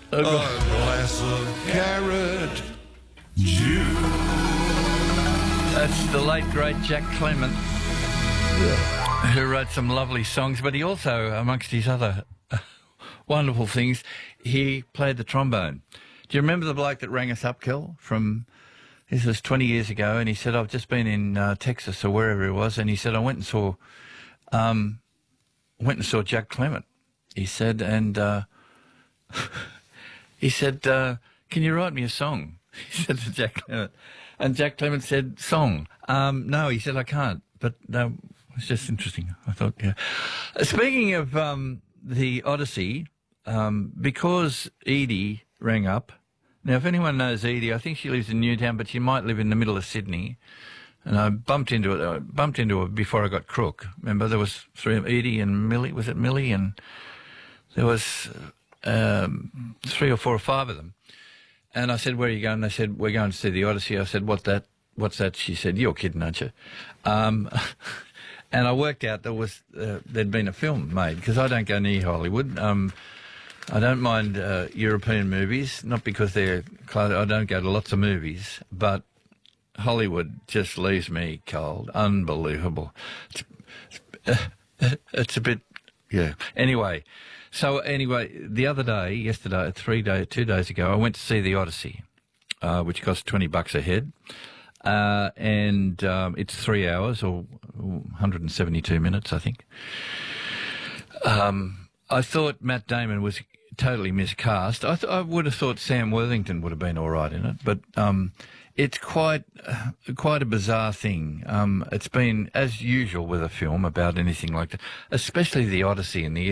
a glass of carrot juice. That's the late, great Jack Clement, who wrote some lovely songs, but he also, amongst his other wonderful things, he played the trombone. Do you remember the bloke that rang us up, Kel, this was 20 years ago, and he said, I've just been in Texas or wherever it was, and he said, I went and saw Jack Clement. He said, and he said, can you write me a song? He said to Jack Clement. And Jack Clement said, song. No, he said, I can't. But it's just interesting. I thought, yeah. Speaking of the Odyssey, because Edie rang up. Now, if anyone knows Edie, I think she lives in Newtown, but she might live in the middle of Sydney. And I bumped into her before I got crook. Remember, there was Edie and Millie. Was it Millie? And there was 3 or 4 or 5 of them. And I said, where are you going? They said, we're going to see the Odyssey. I said, what's that? She said, you're kidding, aren't you? And I worked out there'd been a film made, because I don't go near Hollywood. I don't mind European movies, not because I don't go to lots of movies, but Hollywood just leaves me cold. Unbelievable. It's a bit, yeah. Anyway, the other day, yesterday, 2 days ago, I went to see the Odyssey, which cost $20 a head. And it's 3 hours or 172 minutes, I think. I thought Matt Damon was totally miscast. I would have thought Sam Worthington would have been all right in it, but it's quite a bizarre thing. It's been, as usual with a film about anything like that, especially the Odyssey and the